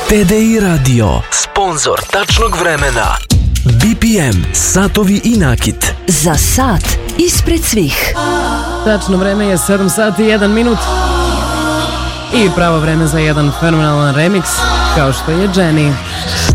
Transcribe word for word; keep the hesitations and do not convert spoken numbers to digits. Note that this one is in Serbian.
T D I Radio, sponzor tačnog vremena. B P M, satovi i nakit. Za sat ispred svih. Tačno vreme je sedam sati i jedan minut. I pravo vreme za jedan fenomenalan remix, kao što je Jenny.